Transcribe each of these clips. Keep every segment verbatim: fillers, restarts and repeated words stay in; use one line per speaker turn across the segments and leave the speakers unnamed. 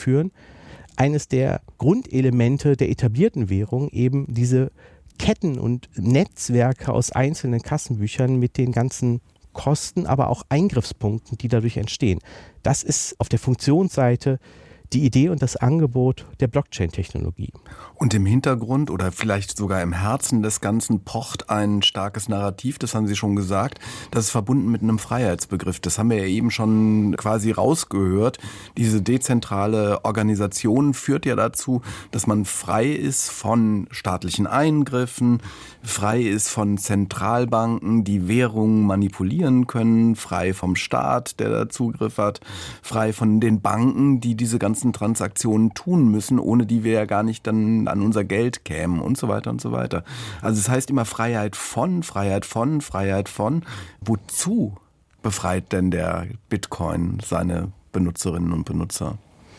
führen, eines der Grundelemente der etablierten Währung eben diese Ketten und Netzwerke aus einzelnen Kassenbüchern mit den ganzen Kosten, aber auch Eingriffspunkten, die dadurch entstehen. Das ist auf der Funktionsseite die Idee und das Angebot der Blockchain-Technologie.
Und im Hintergrund oder vielleicht sogar im Herzen des Ganzen pocht ein starkes Narrativ, das haben Sie schon gesagt, das ist verbunden mit einem Freiheitsbegriff. Das haben wir ja eben schon quasi rausgehört. Diese dezentrale Organisation führt ja dazu, dass man frei ist von staatlichen Eingriffen, frei ist von Zentralbanken, die Währungen manipulieren können, frei vom Staat, der da Zugriff hat, frei von den Banken, die diese ganzen Transaktionen tun müssen, ohne die wir ja gar nicht dann an unser Geld kämen und so weiter und so weiter. Also es heißt immer Freiheit von, Freiheit von, Freiheit von. Wozu befreit denn der Bitcoin seine Benutzerinnen und Benutzer?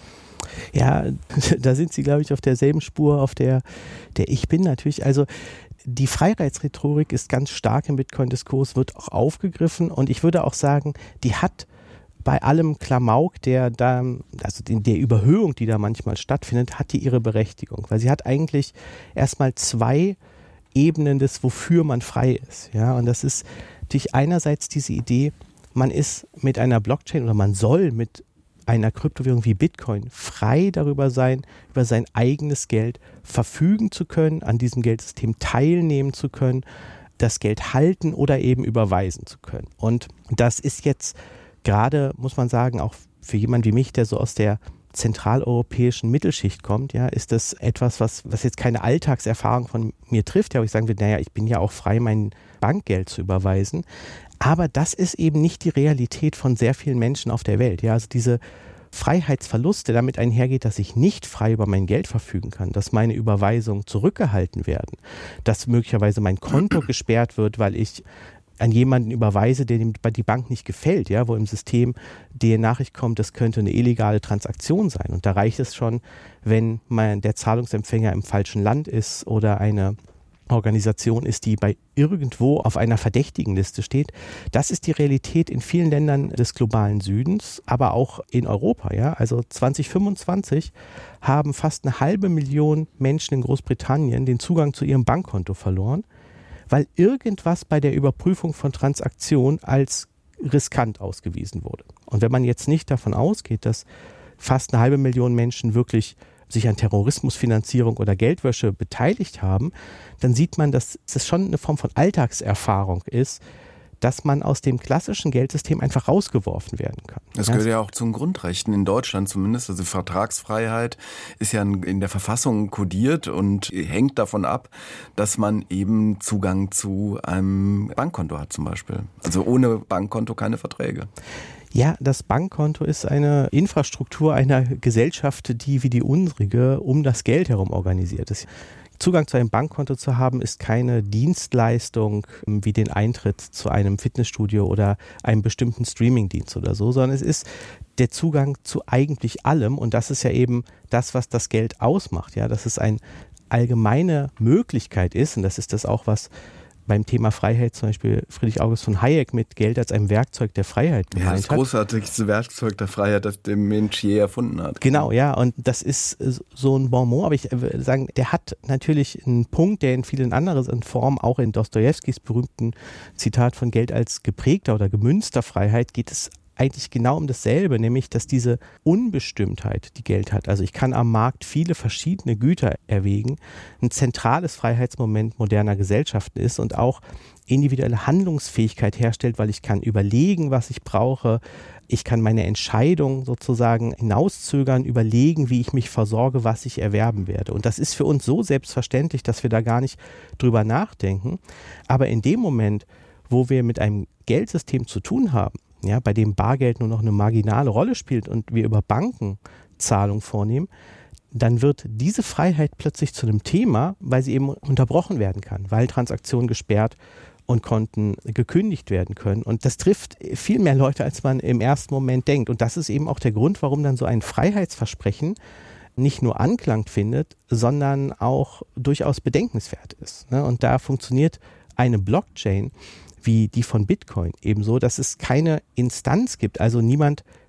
Ja, da sind Sie, glaube ich, auf derselben Spur, auf der, der ich bin natürlich. Also die Freiheitsrhetorik ist ganz stark im Bitcoin-Diskurs, wird auch aufgegriffen und ich würde auch sagen, die hat bei allem Klamauk, der da, also der Überhöhung, die da manchmal stattfindet, hat die ihre Berechtigung. Weil sie hat eigentlich erstmal zwei Ebenen des, wofür man frei ist. Ja, und das ist natürlich einerseits diese Idee, man ist mit einer Blockchain oder man soll mit einer Kryptowährung wie Bitcoin frei darüber sein, über sein eigenes Geld verfügen zu können, an diesem Geldsystem teilnehmen zu können, das Geld halten oder eben überweisen zu können. Und das ist jetzt gerade, muss man sagen, auch für jemanden wie mich, der so aus der zentraleuropäischen Mittelschicht kommt, ja, ist das etwas, was, was jetzt keine Alltagserfahrung von mir trifft, ja, wo ich sagen würde, naja, ich bin ja auch frei, mein Bankgeld zu überweisen. Aber das ist eben nicht die Realität von sehr vielen Menschen auf der Welt. Ja, also diese Freiheitsverluste damit einhergeht, dass ich nicht frei über mein Geld verfügen kann, dass meine Überweisungen zurückgehalten werden, dass möglicherweise mein Konto gesperrt wird, weil ich an jemanden überweise, der dem die Bank nicht gefällt, ja, wo im System die Nachricht kommt, das könnte eine illegale Transaktion sein. Und da reicht es schon, wenn man der Zahlungsempfänger im falschen Land ist oder eine Organisation ist, die bei irgendwo auf einer verdächtigen Liste steht. Das ist die Realität in vielen Ländern des globalen Südens, aber auch in Europa. Ja? Also zwanzig fünfundzwanzig haben fast eine halbe Million Menschen in Großbritannien den Zugang zu ihrem Bankkonto verloren, weil irgendwas bei der Überprüfung von Transaktionen als riskant ausgewiesen wurde. Und wenn man jetzt nicht davon ausgeht, dass fast eine halbe Million Menschen wirklich sich an Terrorismusfinanzierung oder Geldwäsche beteiligt haben, dann sieht man, dass es schon eine Form von Alltagserfahrung ist, dass man aus dem klassischen Geldsystem einfach rausgeworfen werden kann.
Das gehört ja auch zu den Grundrechten in Deutschland zumindest. Also Vertragsfreiheit ist ja in der Verfassung kodiert und hängt davon ab, dass man eben Zugang zu einem Bankkonto hat zum Beispiel. Also ohne Bankkonto keine Verträge.
Ja, das Bankkonto ist eine Infrastruktur einer Gesellschaft, die wie die unsrige um das Geld herum organisiert ist. Zugang zu einem Bankkonto zu haben, ist keine Dienstleistung wie den Eintritt zu einem Fitnessstudio oder einem bestimmten Streamingdienst oder so, sondern es ist der Zugang zu eigentlich allem und das ist ja eben das, was das Geld ausmacht, ja, dass es eine allgemeine Möglichkeit ist und das ist das auch, was beim Thema Freiheit zum Beispiel Friedrich August von Hayek mit Geld als einem Werkzeug der Freiheit gemeint hat.
Ja, das großartigste Werkzeug der Freiheit, das der Mensch je erfunden hat.
Genau, ja, und das ist so ein Bon mot, aber ich würde sagen, der hat natürlich einen Punkt, der in vielen anderen Formen, auch in Dostojewskis berühmten Zitat von Geld als geprägter oder gemünzter Freiheit, geht es eigentlich genau um dasselbe, nämlich dass diese Unbestimmtheit, die Geld hat, also ich kann am Markt viele verschiedene Güter erwägen, ein zentrales Freiheitsmoment moderner Gesellschaften ist und auch individuelle Handlungsfähigkeit herstellt, weil ich kann überlegen, was ich brauche, ich kann meine Entscheidung sozusagen hinauszögern, überlegen, wie ich mich versorge, was ich erwerben werde. Und das ist für uns so selbstverständlich, dass wir da gar nicht drüber nachdenken. Aber in dem Moment, wo wir mit einem Geldsystem zu tun haben, ja, bei dem Bargeld nur noch eine marginale Rolle spielt und wir über Banken Zahlung vornehmen, dann wird diese Freiheit plötzlich zu einem Thema, weil sie eben unterbrochen werden kann, weil Transaktionen gesperrt und Konten gekündigt werden können. Und das trifft viel mehr Leute, als man im ersten Moment denkt. Und das ist eben auch der Grund, warum dann so ein Freiheitsversprechen nicht nur Anklang findet, sondern auch durchaus bedenkenswert ist. Und da funktioniert eine Blockchain wie die von Bitcoin ebenso, dass es keine Instanz gibt, also niemand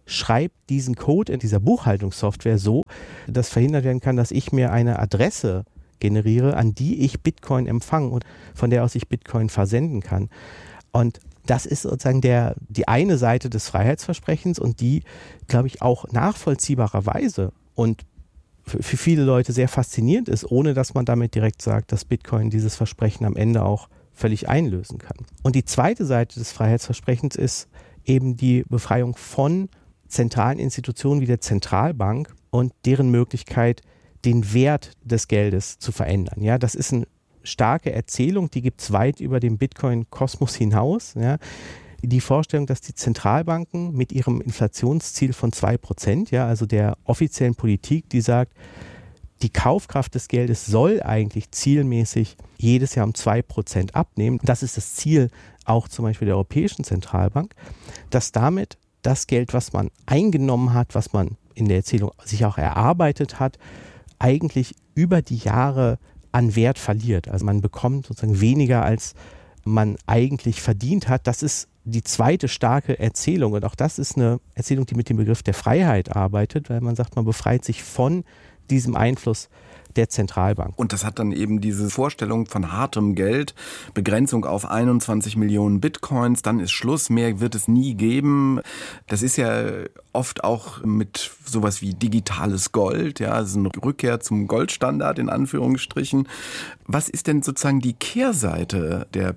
schreibt diesen Code in dieser Buchhaltungssoftware so, dass verhindert werden kann, dass ich mir eine Adresse generiere, an die ich Bitcoin empfange und von der aus ich Bitcoin versenden kann. Und das ist sozusagen der, die eine Seite des Freiheitsversprechens und die, glaube ich, auch nachvollziehbarerweise und für, für viele Leute sehr faszinierend ist, ohne dass man damit direkt sagt, dass Bitcoin dieses Versprechen am Ende auch völlig einlösen kann. Und die zweite Seite des Freiheitsversprechens ist eben die Befreiung von zentralen Institutionen wie der Zentralbank und deren Möglichkeit, den Wert des Geldes zu verändern. Ja, das ist eine starke Erzählung, die gibt es weit über den Bitcoin-Kosmos hinaus. Ja. Die Vorstellung, dass die Zentralbanken mit ihrem Inflationsziel von zwei Prozent, ja, also der offiziellen Politik, die sagt, die Kaufkraft des Geldes soll eigentlich zielmäßig jedes Jahr um zwei Prozent abnehmen. Das ist das Ziel auch zum Beispiel der Europäischen Zentralbank, dass damit das Geld, was man eingenommen hat, was man in der Erzählung sich auch erarbeitet hat, eigentlich über die Jahre an Wert verliert. Also man bekommt sozusagen weniger, als man eigentlich verdient hat. Das ist die zweite starke Erzählung. Und auch das ist eine Erzählung, die mit dem Begriff der Freiheit arbeitet, weil man sagt, man befreit sich von diesem Einfluss der Zentralbank.
Und das hat dann eben diese Vorstellung von hartem Geld, Begrenzung auf einundzwanzig Millionen Bitcoins, dann ist Schluss, mehr wird es nie geben. Das ist ja oft auch mit sowas wie digitales Gold, ja, also eine Rückkehr zum Goldstandard in Anführungsstrichen. Was ist denn sozusagen die Kehrseite der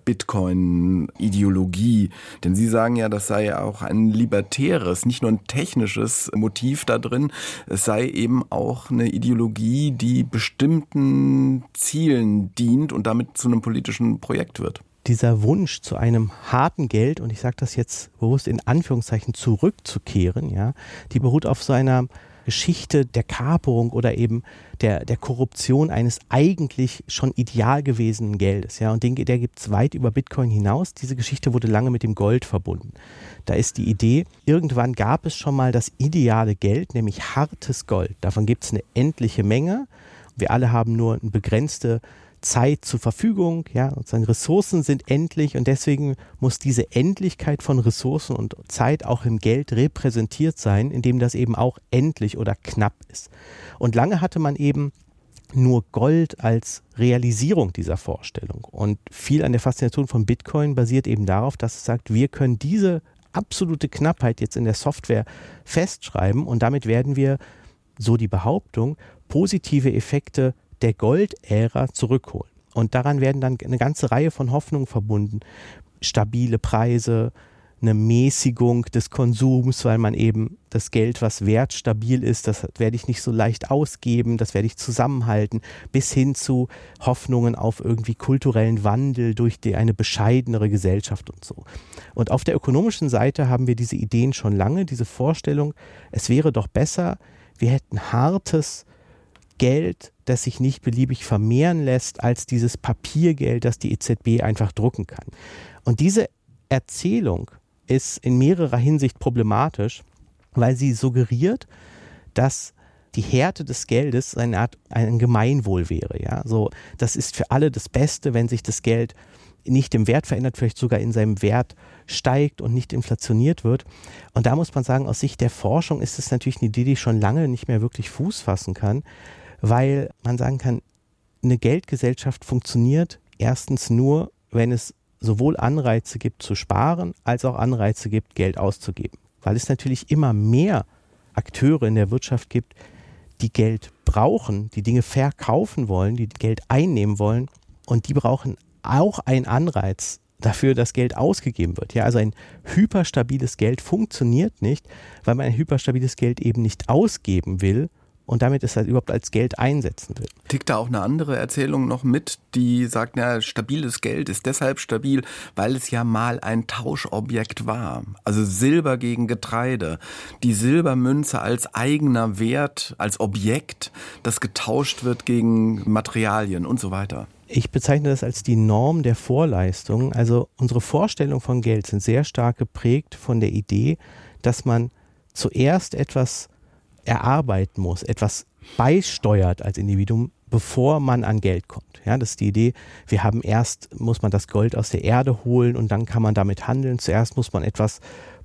Bitcoin-Ideologie? Denn Sie sagen ja, das sei ja auch ein libertäres, nicht nur ein technisches Motiv da drin, es sei eben auch eine Ideologie, die bestimmten Zielen dient und damit zu einem politischen Projekt wird.
Dieser Wunsch zu einem harten Geld, und ich sage das jetzt bewusst in Anführungszeichen, zurückzukehren, ja, die beruht auf so einer Geschichte der Kaperung oder eben der, der Korruption eines eigentlich schon ideal gewesenen Geldes. Ja, und den, der gibt es weit über Bitcoin hinaus. Diese Geschichte wurde lange mit dem Gold verbunden. Da ist die Idee, irgendwann gab es schon mal das ideale Geld, nämlich hartes Gold. Davon gibt es eine endliche Menge. Wir alle haben nur eine begrenzte Zeit zur Verfügung, ja, sozusagen Ressourcen sind endlich und deswegen muss diese Endlichkeit von Ressourcen und Zeit auch im Geld repräsentiert sein, indem das eben auch endlich oder knapp ist. Und lange hatte man eben nur Gold als Realisierung dieser Vorstellung und viel an der Faszination von Bitcoin basiert eben darauf, dass es sagt, wir können diese absolute Knappheit jetzt in der Software festschreiben und damit werden wir, so die Behauptung, positive Effekte der Gold-Ära zurückholen. Und daran werden dann eine ganze Reihe von Hoffnungen verbunden. Stabile Preise, eine Mäßigung des Konsums, weil man eben das Geld, was wertstabil ist, das werde ich nicht so leicht ausgeben, das werde ich zusammenhalten, bis hin zu Hoffnungen auf irgendwie kulturellen Wandel durch die, eine bescheidenere Gesellschaft und so. Und auf der ökonomischen Seite haben wir diese Ideen schon lange, diese Vorstellung, es wäre doch besser, wir hätten hartes Geld, das sich nicht beliebig vermehren lässt, als dieses Papiergeld, das die E Z B einfach drucken kann. Und diese Erzählung ist in mehrerer Hinsicht problematisch, weil sie suggeriert, dass die Härte des Geldes eine Art ein Gemeinwohl wäre. Ja? So, das ist für alle das Beste, wenn sich das Geld nicht im Wert verändert, vielleicht sogar in seinem Wert steigt und nicht inflationiert wird. Und da muss man sagen, aus Sicht der Forschung ist es natürlich eine Idee, die schon lange nicht mehr wirklich Fuß fassen kann, weil man sagen kann, eine Geldgesellschaft funktioniert erstens nur, wenn es sowohl Anreize gibt zu sparen, als auch Anreize gibt, Geld auszugeben. Weil es natürlich immer mehr Akteure in der Wirtschaft gibt, die Geld brauchen, die Dinge verkaufen wollen, die Geld einnehmen wollen und die brauchen auch einen Anreiz dafür, dass Geld ausgegeben wird. Ja, also ein hyperstabiles Geld funktioniert nicht, weil man ein hyperstabiles Geld eben nicht ausgeben will und damit es halt überhaupt als Geld einsetzen will.
Tickt da auch eine andere Erzählung noch mit, die sagt, na, stabiles Geld ist deshalb stabil, weil es ja mal ein Tauschobjekt war. Also Silber gegen Getreide. Die Silbermünze als eigener Wert, als Objekt, das getauscht wird gegen Materialien und so weiter.
Ich bezeichne das als die Norm der Vorleistung. Also unsere Vorstellungen von Geld sind sehr stark geprägt von der Idee, dass man zuerst etwas erarbeiten muss, etwas beisteuert als Individuum, bevor man an Geld kommt. Ja, das ist die Idee, wir haben erst, muss man das Gold aus der Erde holen und dann kann man damit handeln. Zuerst muss man etwas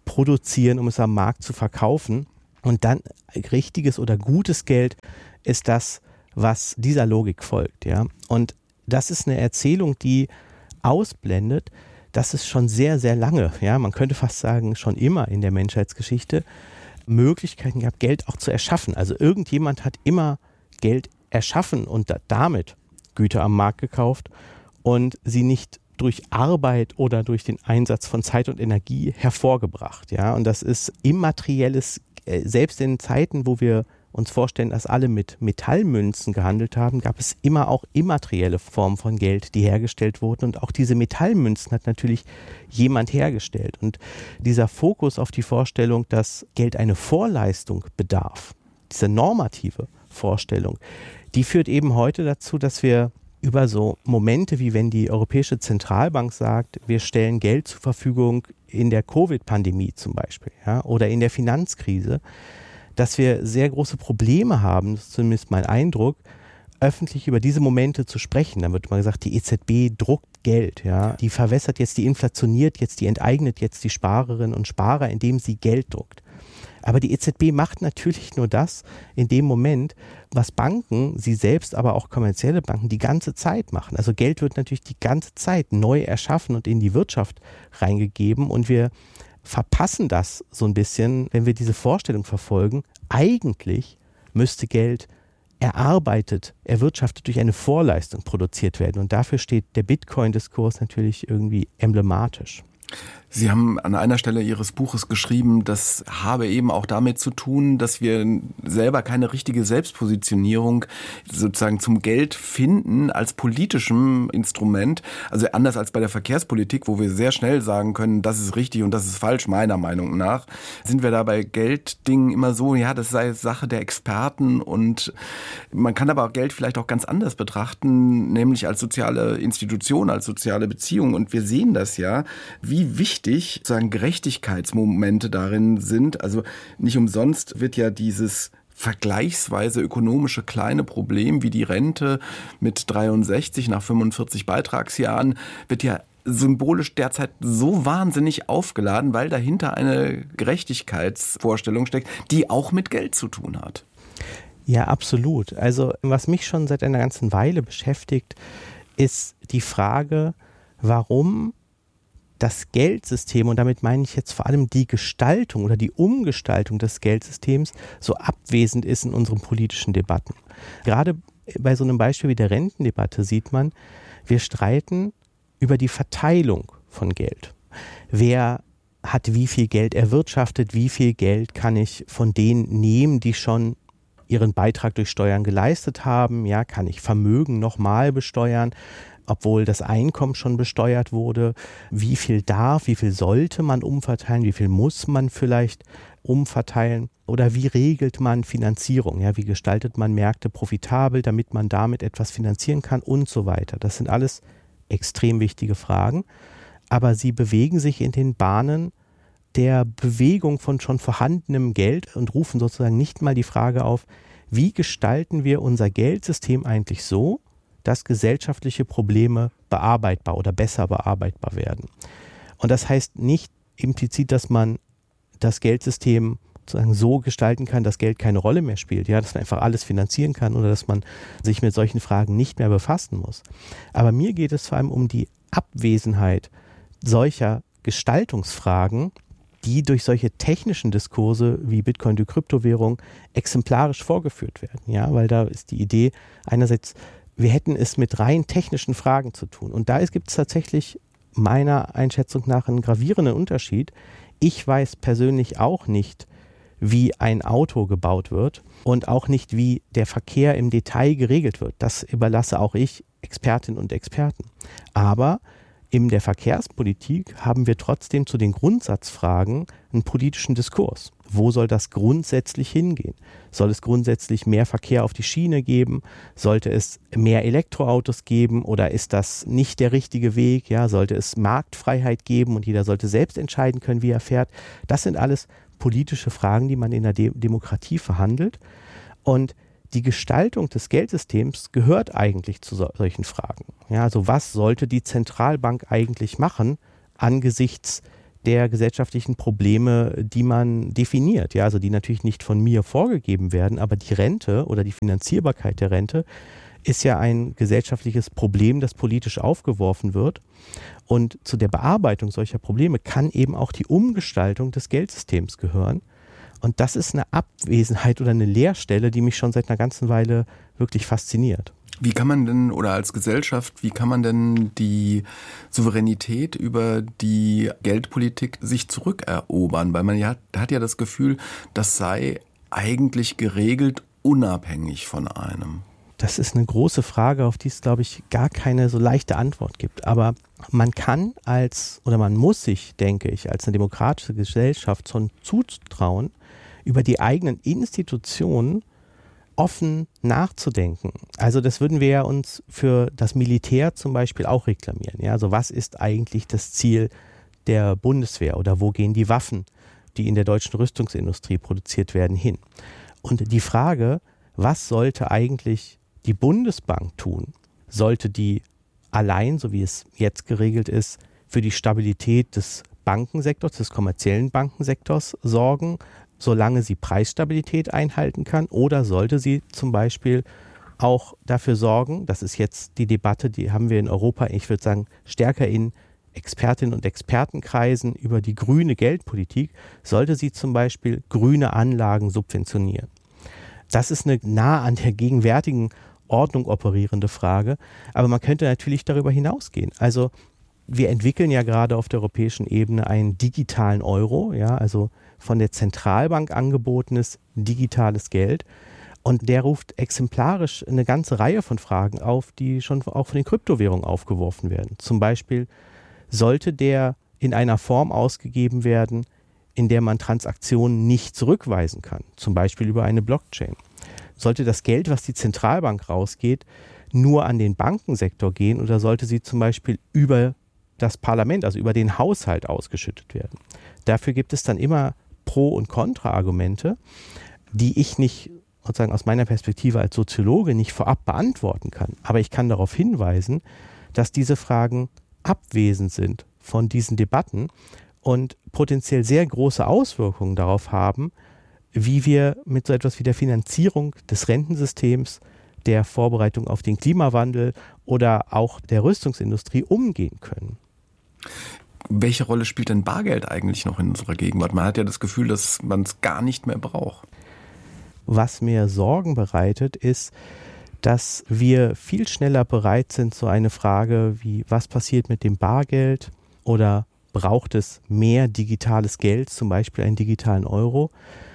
produzieren, um es am Markt zu verkaufen. Und dann richtiges oder gutes Geld ist das, was dieser Logik folgt. Ja? Und das ist eine Erzählung, die ausblendet, dass es schon sehr, sehr lange, ja, man könnte fast sagen, schon immer in der Menschheitsgeschichte Möglichkeiten gab, Geld auch zu erschaffen. Also irgendjemand hat immer Geld erschaffen und da, damit Güter am Markt gekauft und sie nicht durch Arbeit oder durch den Einsatz von Zeit und Energie hervorgebracht. Ja? Und das ist immaterielles, äh, selbst in Zeiten, wo wir uns vorstellen, dass alle mit Metallmünzen gehandelt haben, gab es immer auch immaterielle Formen von Geld, die hergestellt wurden. Und auch diese Metallmünzen hat natürlich jemand hergestellt. Und dieser Fokus auf die Vorstellung, dass Geld eine Vorleistung bedarf, diese normative Vorstellung, die führt eben heute dazu, dass wir über so Momente, wie wenn die Europäische Zentralbank sagt, wir stellen Geld zur Verfügung in der Covid-Pandemie zum Beispiel, ja, oder in der Finanzkrise, dass wir sehr große Probleme haben, das ist zumindest mein Eindruck, öffentlich über diese Momente zu sprechen. Dann wird mal gesagt, die E Z B druckt Geld, ja, die verwässert jetzt, die inflationiert jetzt, die enteignet jetzt die Sparerinnen und Sparer, indem sie Geld druckt. Aber die E Z B macht natürlich nur das in dem Moment, was Banken, sie selbst, aber auch kommerzielle Banken die ganze Zeit machen. Also Geld wird natürlich die ganze Zeit neu erschaffen und in die Wirtschaft reingegeben und wir verpassen das so ein bisschen, wenn wir diese Vorstellung verfolgen. Eigentlich müsste Geld erarbeitet, erwirtschaftet durch eine Vorleistung produziert werden. Und dafür steht der Bitcoin-Diskurs natürlich irgendwie emblematisch.
Sie haben an einer Stelle Ihres Buches geschrieben, das habe eben auch damit zu tun, dass wir selber keine richtige Selbstpositionierung sozusagen zum Geld finden als politischem Instrument. Also anders als bei der Verkehrspolitik, wo wir sehr schnell sagen können, das ist richtig und das ist falsch, meiner Meinung nach, sind wir da bei Gelddingen immer so, ja, das sei Sache der Experten und man kann aber Geld vielleicht auch ganz anders betrachten, nämlich als soziale Institution, als soziale Beziehung. Und wir sehen das ja, wie wichtig sozusagen Gerechtigkeitsmomente darin sind. Also nicht umsonst wird ja dieses vergleichsweise ökonomische kleine Problem wie die Rente mit dreiundsechzig nach fünfundvierzig Beitragsjahren wird ja symbolisch derzeit so wahnsinnig aufgeladen, weil dahinter eine Gerechtigkeitsvorstellung steckt, die auch mit Geld zu tun hat.
Ja, absolut. Also was mich schon seit einer ganzen Weile beschäftigt, ist die Frage, warum das Geldsystem, und damit meine ich jetzt vor allem die Gestaltung oder die Umgestaltung des Geldsystems, so abwesend ist in unseren politischen Debatten. Gerade bei so einem Beispiel wie der Rentendebatte sieht man, wir streiten über die Verteilung von Geld. Wer hat wie viel Geld erwirtschaftet, wie viel Geld kann ich von denen nehmen, die schon ihren Beitrag durch Steuern geleistet haben, ja, kann ich Vermögen nochmal besteuern, obwohl das Einkommen schon besteuert wurde, wie viel darf, wie viel sollte man umverteilen, wie viel muss man vielleicht umverteilen oder wie regelt man Finanzierung, ja, wie gestaltet man Märkte profitabel, damit man damit etwas finanzieren kann und so weiter. Das sind alles extrem wichtige Fragen, aber sie bewegen sich in den Bahnen der Bewegung von schon vorhandenem Geld und rufen sozusagen nicht mal die Frage auf, wie gestalten wir unser Geldsystem eigentlich so, dass gesellschaftliche Probleme bearbeitbar oder besser bearbeitbar werden. Und das heißt nicht implizit, dass man das Geldsystem sozusagen so gestalten kann, dass Geld keine Rolle mehr spielt, ja, dass man einfach alles finanzieren kann oder dass man sich mit solchen Fragen nicht mehr befassen muss. Aber mir geht es vor allem um die Abwesenheit solcher Gestaltungsfragen, die durch solche technischen Diskurse wie Bitcoin, die Kryptowährung, exemplarisch vorgeführt werden. Ja, weil da ist die Idee einerseits, wir hätten es mit rein technischen Fragen zu tun. Und da gibt es tatsächlich meiner Einschätzung nach einen gravierenden Unterschied. Ich weiß persönlich auch nicht, wie ein Auto gebaut wird und auch nicht, wie der Verkehr im Detail geregelt wird. Das überlasse auch ich Expertinnen und Experten. Aber in der Verkehrspolitik haben wir trotzdem zu den Grundsatzfragen einen politischen Diskurs. Wo soll das grundsätzlich hingehen? Soll es grundsätzlich mehr Verkehr auf die Schiene geben? Sollte es mehr Elektroautos geben oder ist das nicht der richtige Weg? Ja, sollte es Marktfreiheit geben und jeder sollte selbst entscheiden können, wie er fährt? Das sind alles politische Fragen, die man in der De- Demokratie verhandelt. Und die Gestaltung des Geldsystems gehört eigentlich zu so- solchen Fragen. Ja, also was sollte die Zentralbank eigentlich machen angesichts der gesellschaftlichen Probleme, die man definiert. Ja, also die natürlich nicht von mir vorgegeben werden, aber die Rente oder die Finanzierbarkeit der Rente ist ja ein gesellschaftliches Problem, das politisch aufgeworfen wird. Und zu der Bearbeitung solcher Probleme kann eben auch die Umgestaltung des Geldsystems gehören. Und das ist eine Abwesenheit oder eine Leerstelle, die mich schon seit einer ganzen Weile wirklich fasziniert.
Wie kann man denn, oder als Gesellschaft, wie kann man denn die Souveränität über die Geldpolitik sich zurückerobern? Weil man ja, hat ja das Gefühl, das sei eigentlich geregelt, unabhängig von einem.
Das ist eine große Frage, auf die es, glaube ich, gar keine so leichte Antwort gibt. Aber man kann als, oder man muss sich, denke ich, als eine demokratische Gesellschaft schon zutrauen, über die eigenen Institutionen offen nachzudenken. Also das würden wir ja uns für das Militär zum Beispiel auch reklamieren. Ja, also was ist eigentlich das Ziel der Bundeswehr oder wo gehen die Waffen, die in der deutschen Rüstungsindustrie produziert werden, hin? Und die Frage, was sollte eigentlich die Bundesbank tun? Sollte die allein, so wie es jetzt geregelt ist, für die Stabilität des Bankensektors, des kommerziellen Bankensektors sorgen, solange sie Preisstabilität einhalten kann? Oder sollte sie zum Beispiel auch dafür sorgen, das ist jetzt die Debatte, die haben wir in Europa, ich würde sagen, stärker in Expertinnen und Expertenkreisen über die grüne Geldpolitik, sollte sie zum Beispiel grüne Anlagen subventionieren? Das ist eine nah an der gegenwärtigen Ordnung operierende Frage, aber man könnte natürlich darüber hinausgehen. Also wir entwickeln ja gerade auf der europäischen Ebene einen digitalen Euro, ja, also von der Zentralbank angebotenes digitales Geld. Und der ruft exemplarisch eine ganze Reihe von Fragen auf, die schon auch von den Kryptowährungen aufgeworfen werden. Zum Beispiel, sollte der in einer Form ausgegeben werden, in der man Transaktionen nicht zurückweisen kann, zum Beispiel über eine Blockchain? Sollte das Geld, was die Zentralbank rausgeht, nur an den Bankensektor gehen oder sollte sie zum Beispiel über das Parlament, also über den Haushalt ausgeschüttet werden? Dafür gibt es dann immer Pro- und Kontra-Argumente, die ich nicht, sozusagen aus meiner Perspektive als Soziologe, nicht vorab beantworten kann. Aber ich kann darauf hinweisen, dass diese Fragen abwesend sind von diesen Debatten und potenziell sehr große Auswirkungen darauf haben, wie wir mit so etwas wie der Finanzierung des Rentensystems, der Vorbereitung auf den Klimawandel oder auch der Rüstungsindustrie umgehen können.
Welche Rolle spielt denn Bargeld eigentlich noch in unserer Gegenwart? Man hat ja das Gefühl, dass man es gar nicht mehr braucht.
Was mir Sorgen bereitet, ist, dass wir viel schneller bereit sind, so eine Frage wie, was passiert mit dem Bargeld oder braucht es mehr digitales Geld, zum Beispiel einen digitalen Euro,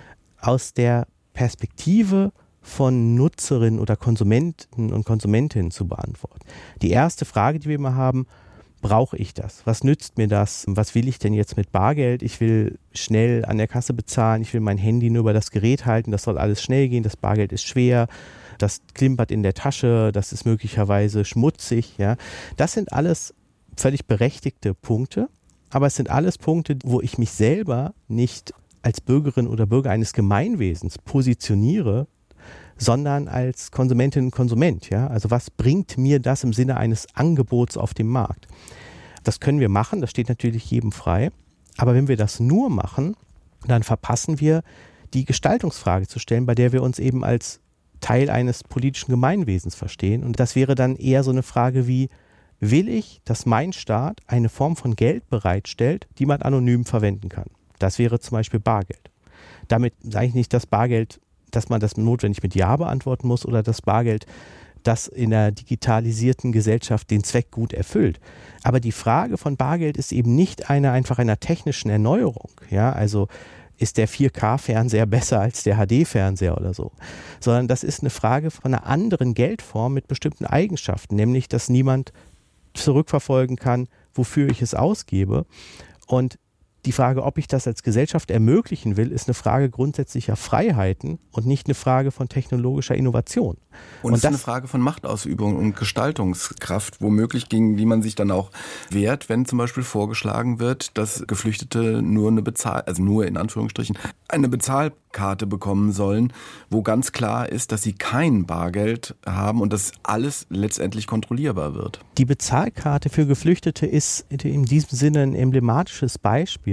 aus der Perspektive von Nutzerinnen oder Konsumenten und Konsumentinnen zu beantworten. Die erste Frage, die wir immer haben: Brauche ich das? Was nützt mir das? Was will ich denn jetzt mit Bargeld? Ich will schnell an der Kasse bezahlen, ich will mein Handy nur über das Gerät halten, das soll alles schnell gehen, das Bargeld ist schwer, das klimpert in der Tasche, das ist möglicherweise schmutzig. Ja. Das sind alles völlig berechtigte Punkte, aber es sind alles Punkte, wo ich mich selber nicht als Bürgerin oder Bürger eines Gemeinwesens positioniere, sondern als Konsumentin und Konsument. Ja? Also was bringt mir das im Sinne eines Angebots auf dem Markt? Das können wir machen, das steht natürlich jedem frei. Aber wenn wir das nur machen, dann verpassen wir die Gestaltungsfrage zu stellen, bei der wir uns eben als Teil eines politischen Gemeinwesens verstehen. Und das wäre dann eher so eine Frage wie, will ich, dass mein Staat eine Form von Geld bereitstellt, die man anonym verwenden kann? Das wäre zum Beispiel Bargeld. Damit sage ich nicht, dass Bargeld, dass man das notwendig mit Ja beantworten muss oder das Bargeld, das in der digitalisierten Gesellschaft den Zweck gut erfüllt. Aber die Frage von Bargeld ist eben nicht eine einfach einer technischen Erneuerung. Ja, also ist der vier K-Fernseher besser als der H D-Fernseher oder so, sondern das ist eine Frage von einer anderen Geldform mit bestimmten Eigenschaften, nämlich, dass niemand zurückverfolgen kann, wofür ich es ausgebe. Und die Frage, ob ich das als Gesellschaft ermöglichen will, ist eine Frage grundsätzlicher Freiheiten und nicht eine Frage von technologischer Innovation.
Und, und es ist eine Frage von Machtausübung und Gestaltungskraft, womöglich gegen die man sich dann auch wehrt, wenn zum Beispiel vorgeschlagen wird, dass Geflüchtete nur eine Bezahl, also nur in Anführungsstrichen, eine Bezahlkarte bekommen sollen, wo ganz klar ist, dass sie kein Bargeld haben und dass alles letztendlich kontrollierbar wird.
Die Bezahlkarte für Geflüchtete ist in diesem Sinne ein emblematisches Beispiel.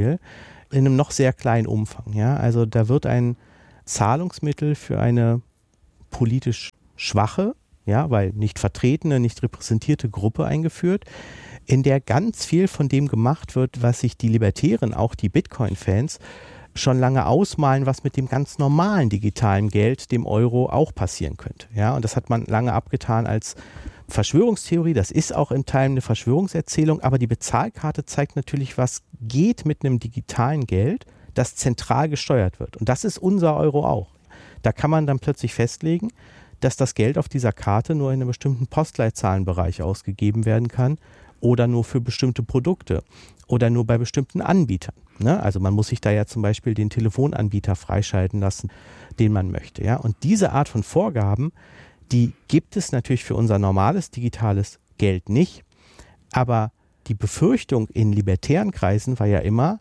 Beispiel in einem noch sehr kleinen Umfang. Ja? Also da wird ein Zahlungsmittel für eine politisch schwache, ja, weil nicht vertretene, nicht repräsentierte Gruppe eingeführt, in der ganz viel von dem gemacht wird, was sich die Libertären, auch die Bitcoin-Fans, schon lange ausmalen, was mit dem ganz normalen digitalen Geld, dem Euro, auch passieren könnte. Ja, und das hat man lange abgetan als Verschwörungstheorie. Das ist auch in Teilen eine Verschwörungserzählung, aber die Bezahlkarte zeigt natürlich, was geht mit einem digitalen Geld, das zentral gesteuert wird. Und das ist unser Euro auch. Da kann man dann plötzlich festlegen, dass das Geld auf dieser Karte nur in einem bestimmten Postleitzahlenbereich ausgegeben werden kann oder nur für bestimmte Produkte oder nur bei bestimmten Anbietern. Ne? Also man muss sich da ja zum Beispiel den Telefonanbieter freischalten lassen, den man möchte. Ja? Und diese Art von Vorgaben, die gibt es natürlich für unser normales digitales Geld nicht. Aber die Befürchtung in libertären Kreisen war ja immer,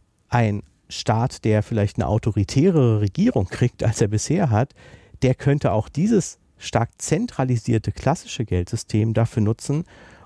ein Staat, der vielleicht eine autoritärere Regierung kriegt, als er bisher hat, der könnte auch dieses stark zentralisierte klassische Geldsystem dafür nutzen,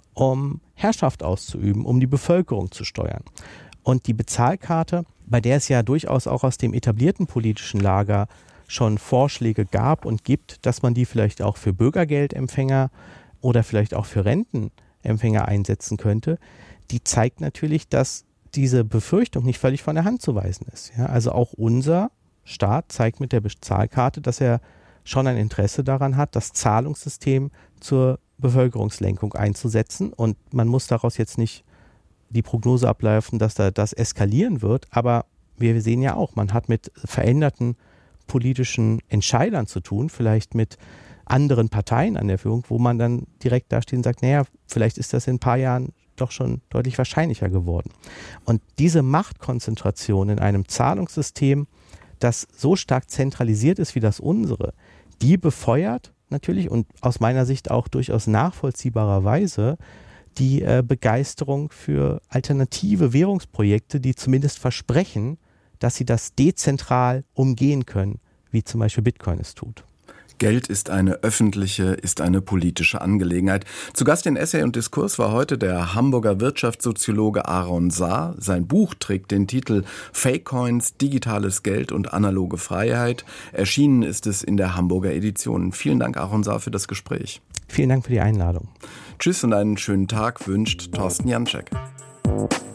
um Herrschaft auszuüben, um die Bevölkerung zu steuern. Und die Bezahlkarte, bei der es ja durchaus auch aus dem etablierten politischen Lager schon Vorschläge gab und gibt, dass man die vielleicht auch für Bürgergeldempfänger oder vielleicht auch für Rentenempfänger einsetzen könnte, die zeigt natürlich, dass diese Befürchtung nicht völlig von der Hand zu weisen ist. Ja, also auch unser Staat zeigt mit der Bezahlkarte, dass er schon ein Interesse daran hat, das Zahlungssystem zur Bevölkerungslenkung einzusetzen. Und man muss daraus jetzt nicht die Prognose ableiten, dass da das eskalieren wird. Aber wir sehen ja auch, man hat mit veränderten politischen Entscheidern zu tun, vielleicht mit anderen Parteien an der Führung, wo man dann direkt dasteht und sagt, naja, vielleicht ist das in ein paar Jahren doch schon deutlich wahrscheinlicher geworden. Und diese Machtkonzentration in einem Zahlungssystem, das so stark zentralisiert ist wie das unsere, die befeuert natürlich und aus meiner Sicht auch durchaus nachvollziehbarerweise die äh, Begeisterung für alternative Währungsprojekte, die zumindest versprechen, dass sie das dezentral umgehen können, wie zum Beispiel Bitcoin es tut.
Geld ist eine öffentliche, ist eine politische Angelegenheit. Zu Gast in Essay und Diskurs war heute der Hamburger Wirtschaftssoziologe Aaron Saar. Sein Buch trägt den Titel Fake Coins, digitales Geld und analoge Freiheit. Erschienen ist es in der Hamburger Edition. Vielen Dank, Aaron Saar, für das Gespräch.
Vielen Dank für die Einladung.
Tschüss und einen schönen Tag wünscht Thorsten Janczek.